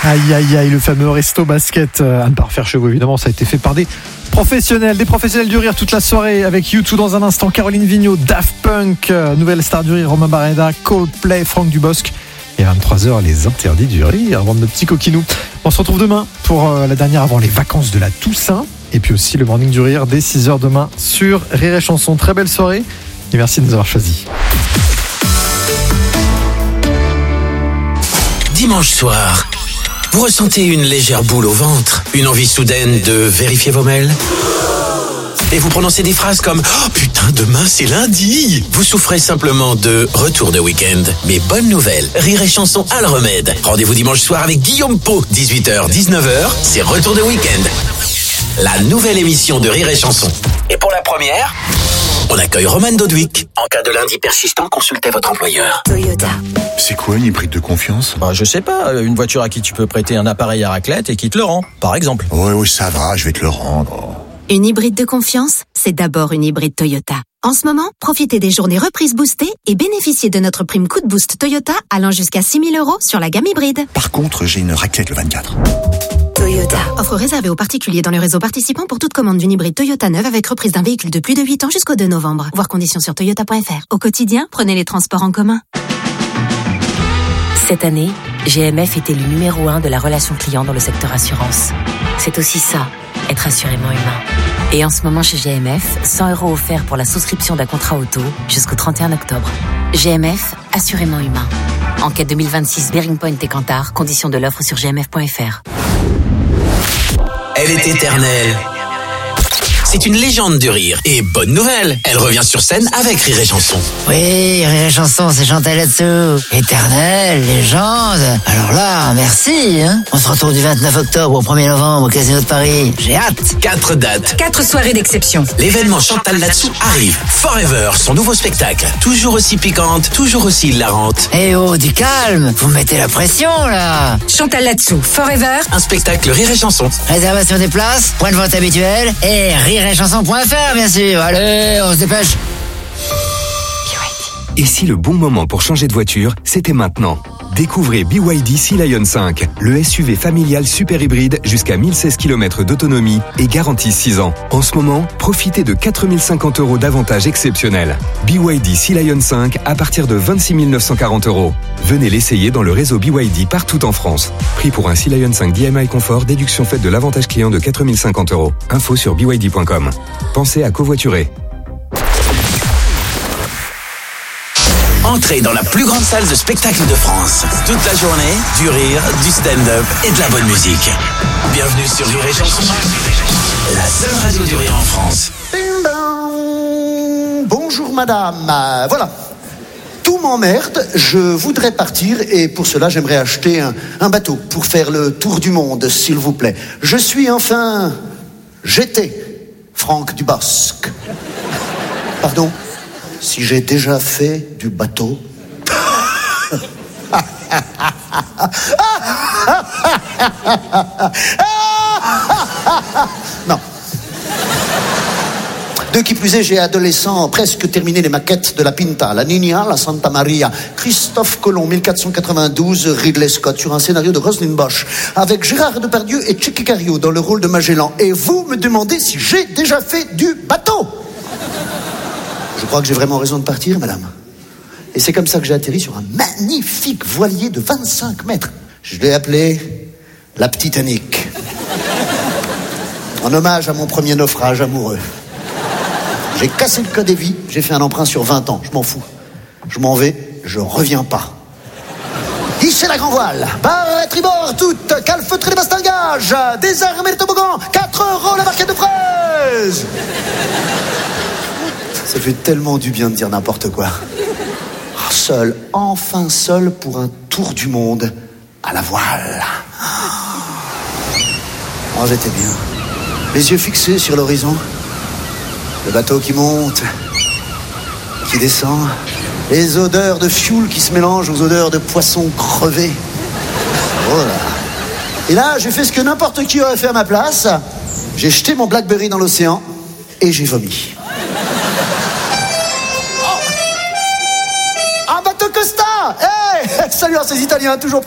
Aïe aïe aïe, le fameux resto basket à ne pas refaire chez vous, évidemment, ça a été fait par des professionnels du rire toute la soirée avec U2 dans un instant, Caroline Vigneault, Daft Punk, nouvelle star du rire, Romain Barreda, Coldplay, Franck Dubosc. Et à 23h, les interdits du rire avant de nos petits coquinous. On se retrouve demain pour la dernière avant les vacances de la Toussaint. Et puis aussi le Morning du Rire dès 6h demain sur Rire et Chanson. Très belle soirée et merci de nous avoir choisis. Dimanche soir, vous ressentez une légère boule au ventre, une envie soudaine de vérifier vos mails ? Et vous prononcez des phrases comme « Oh putain, demain c'est lundi !» Vous souffrez simplement de retour de week-end. Mais bonne nouvelle, Rire et Chanson a le remède. Rendez-vous dimanche soir avec Guillaume Pau, 18h, 19h, c'est retour de week-end. La nouvelle émission de Rire et Chanson. Et pour la première, on accueille Roman Dodwick. En cas de lundi persistant, consultez votre employeur. Toyota. C'est quoi une hybride de confiance ? Je sais pas, une voiture à qui tu peux prêter un appareil à raclette et qui te le rend, par exemple. Oui, ça va, je vais te le rendre. Une hybride de confiance, c'est d'abord une hybride Toyota. En ce moment, profitez des journées reprises boostées et bénéficiez de notre prime coup de boost Toyota allant jusqu'à 6 000 € sur la gamme hybride. Par contre, j'ai une raclette le 24. Toyota. Offre réservée aux particuliers dans le réseau participant pour toute commande d'une hybride Toyota neuve avec reprise d'un véhicule de plus de 8 ans jusqu'au 2 novembre. Voir conditions sur toyota.fr. Au quotidien, prenez les transports en commun. Cette année, GMF est élu numéro 1 de la relation client dans le secteur assurance. C'est aussi ça, être assurément humain. Et en ce moment chez GMF, 100 € offerts pour la souscription d'un contrat auto jusqu'au 31 octobre. GMF, assurément humain. Enquête 2026 Bearing Point et Kantar, conditions de l'offre sur gmf.fr. Elle est éternelle. C'est une légende du rire. Et bonne nouvelle, elle revient sur scène avec Rire et Chanson. Oui, Rire et Chanson, c'est Chantal là-dessous. Éternelle, légende. Alors là, merci. On se retrouve du 29 octobre au 1er novembre au Casino de Paris. J'ai hâte. 4 dates. 4 soirées d'exception. L'événement Chantal là-dessous arrive. Forever, son nouveau spectacle. Toujours aussi piquante, toujours aussi hilarante. Eh oh, du calme. Vous me mettez la pression, là. Chantal là-dessous, Forever. Un spectacle Rire et Chanson. Réservation des places, point de vente habituel et rireetchanson.fr, bien sûr. Allez, on se dépêche. Et si le bon moment pour changer de voiture, c'était maintenant ? Découvrez BYD Sea Lion 5, le SUV familial super hybride jusqu'à 1016 km d'autonomie et garantie 6 ans. En ce moment, profitez de 4 050 € d'avantages exceptionnels. BYD Sea Lion 5 à partir de 26 940 €. Venez l'essayer dans le réseau BYD partout en France. Prix pour un Sea Lion 5 DMI Confort, déduction faite de l'avantage client de 4 050 €. Info sur byd.com. Pensez à covoiturer. Entrez dans la plus grande salle de spectacle de France. Toute la journée, du rire, du stand-up et de la bonne musique. Bienvenue sur Rire et Chanson, la seule radio du rire en France. Bonjour madame, voilà. Tout m'emmerde, je voudrais partir et pour cela j'aimerais acheter un bateau pour faire le tour du monde, s'il vous plaît. J'étais Franck Dubosc. Pardon? Si j'ai déjà fait du bateau. Non. De qui plus est, j'ai adolescent presque terminé les maquettes de la Pinta, la Niña, la Santa Maria, Christophe Colomb, 1492, Ridley Scott, sur un scénario de Roselyne Bosch, avec Gérard Depardieu et Tchéky Cario dans le rôle de Magellan. Et vous me demandez si j'ai déjà fait du bateau. Je crois que j'ai vraiment raison de partir, madame. Et c'est comme ça que j'ai atterri sur un magnifique voilier de 25 mètres. Je l'ai appelé la Petite Annick. En hommage à mon premier naufrage amoureux. J'ai cassé le code des vies, j'ai fait un emprunt sur 20 ans. Je m'en fous. Je m'en vais, je reviens pas. Hissez la grand voile, barre à tribord toute, calfeutrez les bastingages, désarmez les toboggans, 4 € la barquette de fraises. Ça fait tellement du bien de dire n'importe quoi. Seul, enfin seul pour un tour du monde à la voile. Oh, j'étais bien. Les yeux fixés sur l'horizon. Le bateau qui monte, qui descend. Les odeurs de fioul qui se mélangent aux odeurs de poissons crevés. Oh là. Et là, j'ai fait ce que n'importe qui aurait fait à ma place. J'ai jeté mon Blackberry dans l'océan et j'ai vomi. Salut à ces Italiens, toujours